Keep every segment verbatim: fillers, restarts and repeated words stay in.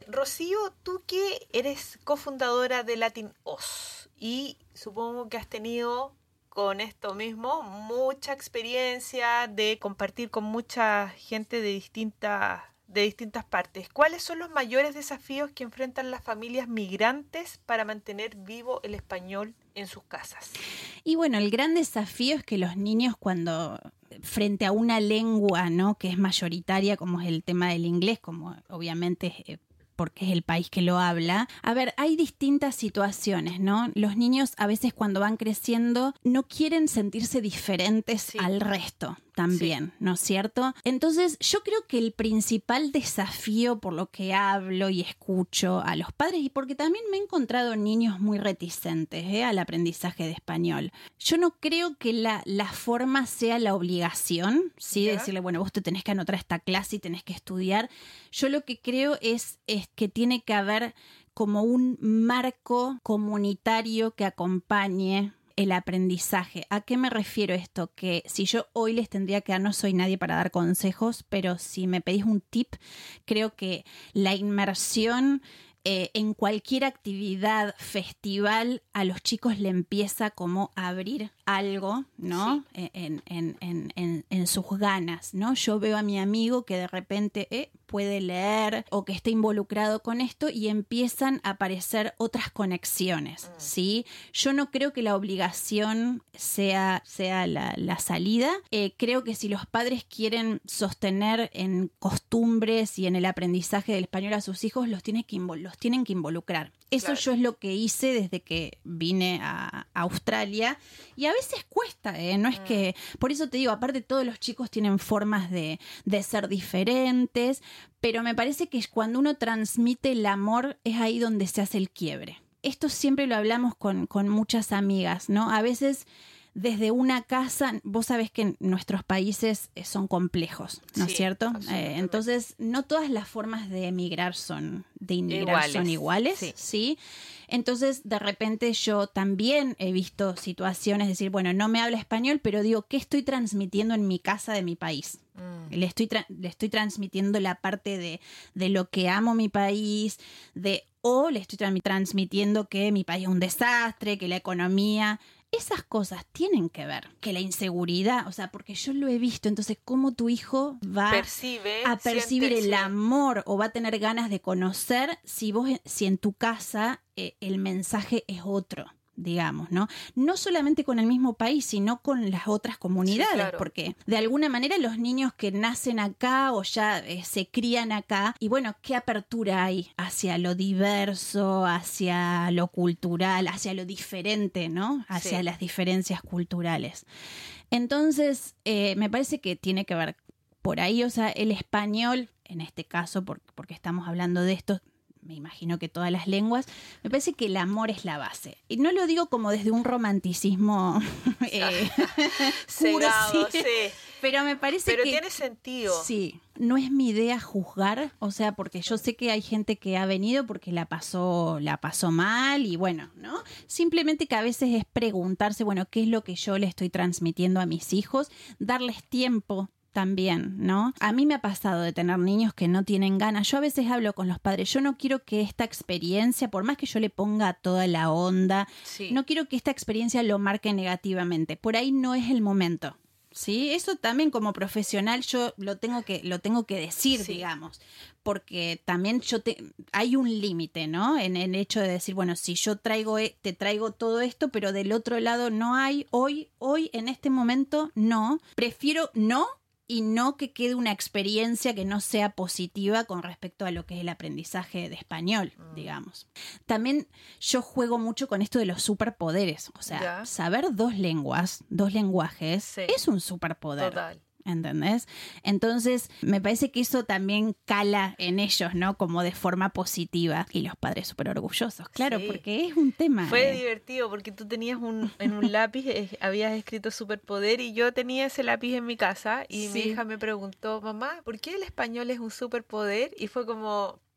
Rocío, tú que eres cofundadora de Latin Oz y supongo que has tenido con esto mismo mucha experiencia de compartir con mucha gente de distintas de distintas partes. ¿Cuáles son los mayores desafíos que enfrentan las familias migrantes para mantener vivo el español en sus casas? Y bueno, el gran desafío es que los niños cuando frente a una lengua, ¿no?, que es mayoritaria, como es el tema del inglés, como obviamente eh, porque es el país que lo habla. A ver, hay distintas situaciones, ¿no? Los niños a veces cuando van creciendo no quieren sentirse diferentes sí. al resto también, sí. ¿no es cierto? Entonces yo creo que el principal desafío por lo que hablo y escucho a los padres, y porque también me he encontrado niños muy reticentes ¿eh? al aprendizaje de español, yo no creo que la, la forma sea la obligación, ¿sí? ¿Ya? Decirle, bueno, vos te tenés que anotar a esta clase y tenés que estudiar. Yo lo que creo es, es que tiene que haber como un marco comunitario que acompañe el aprendizaje. ¿A qué me refiero esto? Que si yo hoy les tendría que dar, no soy nadie para dar consejos, pero si me pedís un tip, creo que la inmersión eh, en cualquier actividad, festival, a los chicos le empieza como a abrir algo, ¿no? Sí. En, en, en, en, en sus ganas, ¿no? Yo veo a mi amigo que de repente eh, puede leer o que está involucrado con esto y empiezan a aparecer otras conexiones, ¿sí? Yo no creo que la obligación sea, sea la, la salida. Eh, creo que si los padres quieren sostener en costumbres y en el aprendizaje del español a sus hijos, los tienen que, invol- los tienen que involucrar. Eso claro. Yo es lo que hice desde que vine a Australia y a veces cuesta, ¿eh? No es mm. que... Por eso te digo, aparte todos los chicos tienen formas de, de ser diferentes, pero me parece que cuando uno transmite el amor es ahí donde se hace el quiebre. Esto siempre lo hablamos con, con muchas amigas, ¿no? A veces... Desde una casa, vos sabés que nuestros países son complejos, ¿no es sí, cierto? Eh, entonces, no todas las formas de emigrar son, de inmigrar iguales. son iguales, sí. ¿sí? Entonces, de repente yo también he visto situaciones, decir, bueno, no me habla español, pero digo, ¿qué estoy transmitiendo en mi casa de mi país? Mm. Le estoy tra- le estoy transmitiendo la parte de, de lo que amo mi país, de o le estoy tra- transmitiendo que mi país es un desastre, que la economía... Esas cosas tienen que ver, que la inseguridad, o sea, porque yo lo he visto, entonces, ¿cómo tu hijo va Percibe, a percibir siente, el sí. amor o va a tener ganas de conocer si vos, si en tu casa eh, el mensaje es otro? Digamos, ¿no? No solamente con el mismo país, sino con las otras comunidades, sí, claro. porque de alguna manera los niños que nacen acá o ya eh, se crían acá, y bueno, ¿qué apertura hay hacia lo diverso, hacia lo cultural, hacia lo diferente, ¿no? Hacia sí. las diferencias culturales. Entonces, eh, me parece que tiene que ver por ahí, o sea, el español, en este caso, porque, porque estamos hablando de esto, me imagino que todas las lenguas, me parece que el amor es la base. Y no lo digo como desde un romanticismo eh, cegado, sí, sí. Pero me parece pero que... Pero tiene sentido. Sí, no es mi idea juzgar, o sea, porque yo sé que hay gente que ha venido porque la pasó, la pasó mal y bueno, ¿no? Simplemente que a veces es preguntarse, bueno, ¿qué es lo que yo le estoy transmitiendo a mis hijos? Darles tiempo también, ¿no? A mí me ha pasado de tener niños que no tienen ganas. Yo a veces hablo con los padres, yo no quiero que esta experiencia, por más que yo le ponga toda la onda, sí. no quiero que esta experiencia lo marque negativamente. Por ahí no es el momento. Sí, eso también como profesional yo lo tengo que lo tengo que decir, sí. digamos, porque también yo te, hay un límite, ¿no? En el hecho de decir, bueno, si yo traigo te traigo todo esto, pero del otro lado no hay, hoy hoy en este momento no, prefiero no y no que quede una experiencia que no sea positiva con respecto a lo que es el aprendizaje de español, mm. digamos. También yo juego mucho con esto de los superpoderes. O sea, ¿ya? Saber dos lenguas, dos lenguajes, sí. es un superpoder. Total. ¿Entendés? Entonces, me parece que eso también cala en ellos, ¿no? Como de forma positiva. Y los padres súper orgullosos, claro, sí. porque es un tema. Fue eh. divertido porque tú tenías un, en un lápiz, eh, habías escrito superpoder y yo tenía ese lápiz en mi casa y sí. mi hija me preguntó, mamá, ¿por qué el español es un superpoder? Y fue como...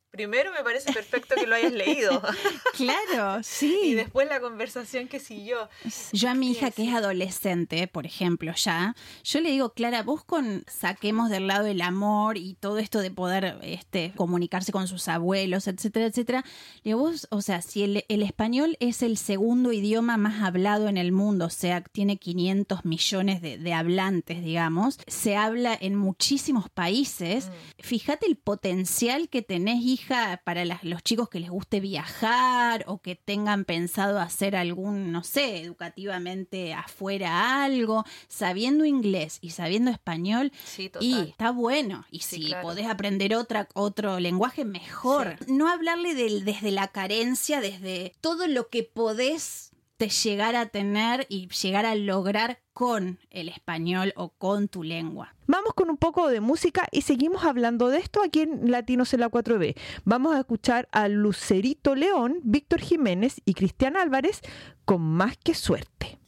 primero me parece perfecto que lo hayas leído. Claro, sí. Y después la conversación que siguió. Yo a mi hija, que sí. es adolescente, por ejemplo, ya, yo le digo, Clara, vos con saquemos del lado el amor y todo esto de poder este, comunicarse con sus abuelos, etcétera, etcétera. Le digo, vos, o sea, si el, el español es el segundo idioma más hablado en el mundo, o sea, tiene quinientos millones de, de hablantes, digamos, se habla en muchísimos países. Mm. Fíjate el potencial que tenés, hija, para las, los chicos que les guste viajar o que tengan pensado hacer algún, no sé, educativamente afuera algo, sabiendo inglés y sabiendo español. Sí, total. Y está bueno. Y sí, si claro. podés aprender otra, otro lenguaje, mejor. Sí. No hablarle del, desde la carencia, desde todo lo que podés te llegar a tener y llegar a lograr con el español o con tu lengua. Vamos con un poco de música y seguimos hablando de esto aquí en Latinos en la cuatro B. Vamos a escuchar a Lucerito León, Víctor Jiménez y Cristian Álvarez con Más que Suerte.